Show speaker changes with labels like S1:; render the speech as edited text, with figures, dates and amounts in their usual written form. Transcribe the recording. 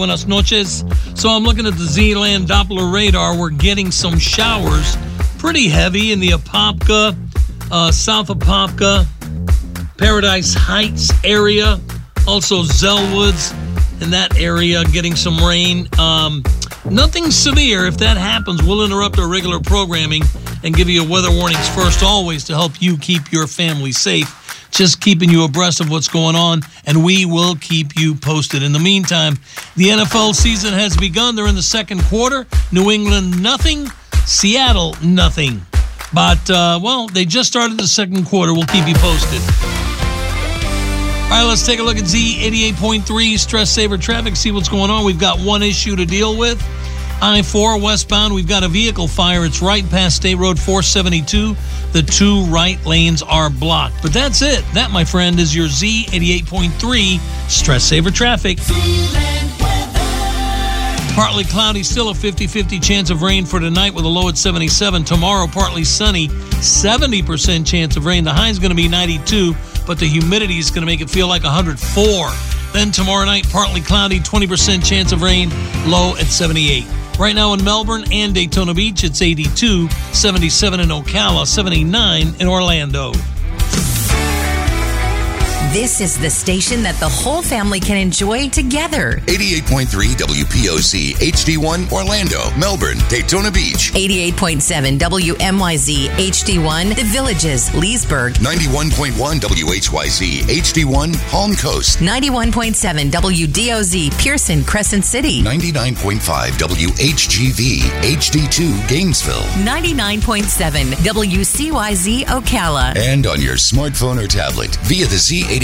S1: Buenas noches. So I'm looking at the Z-Land Doppler radar. We're getting some showers, pretty heavy in the Apopka, south of Apopka, Paradise Heights area, also Zellwoods in that area, getting some rain. Nothing severe. If that happens, we'll interrupt our regular programming and give you weather warnings first, always to help you keep your family safe. Just keeping you abreast of what's going on, and we will keep you posted. In the meantime, the NFL season has begun. They're in the second quarter. New England, nothing. Seattle, nothing. But, they just started the second quarter. We'll keep you posted. All right, let's take a look at Z88.3 Stress Saver Traffic, see what's going on. We've got one issue to deal with. I-4 westbound, we've got a vehicle fire. It's right past State Road 472. The two right lanes are blocked. But that's it. That, my friend, is your Z88.3 Stress Saver Traffic. Partly cloudy, still a 50-50 chance of rain for tonight with a low at 77. Tomorrow, partly sunny, 70% chance of rain. The high is going to be 92, but the humidity is going to make it feel like 104. Then tomorrow night, partly cloudy, 20% chance of rain, low at 78. Right now in Melbourne and Daytona Beach, it's 82, 77 in Ocala, 79 in Orlando.
S2: This is the station that the whole family can enjoy together.
S3: 88.3 WPOC, HD1, Orlando, Melbourne, Daytona Beach.
S2: 88.7 WMYZ, HD1, The Villages, Leesburg.
S3: 91.1 WHYZ, HD1, Palm Coast.
S2: 91.7 WDOZ, Pearson, Crescent City.
S3: 99.5 WHGV, HD2, Gainesville.
S2: 99.7 WCYZ, Ocala.
S3: And on your smartphone or tablet via the Z88